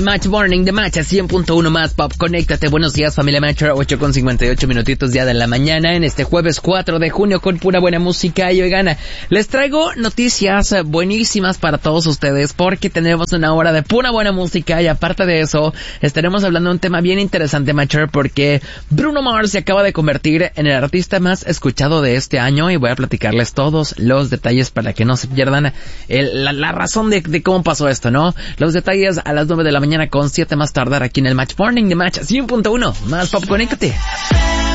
el Match Morning de Match a 100.1 más pop. Conéctate. Buenos días, familia Match. 8:58 minutitos ya de la mañana en este jueves 4 de junio con pura buena música. Y oigan, les traigo noticias buenísimas para todos ustedes porque tenemos una hora de pura buena música y aparte de eso estaremos hablando de un tema bien interesante, Matcher, porque Bruno Mars se acaba de convertir en el artista más escuchado de este año y voy a platicarles todos los detalles para que no se pierdan la razón de cómo pasó esto, ¿no? Los detalles a las 9 de la mañana con 7 más tardar aquí en el Match Morning de Match 100.1 más pop. Conéctate.